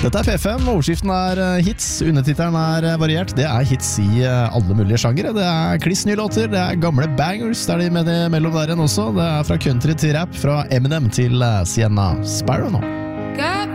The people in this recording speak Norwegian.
Dette P5, overskriften hits, undertittelen variert. Det hits i alle mulige sjangere. Det kliss nye låter, det gamle bangers, der de med det mellom der igjen også. Det fra country til rap, fra Eminem til Sienna Sparrow nå.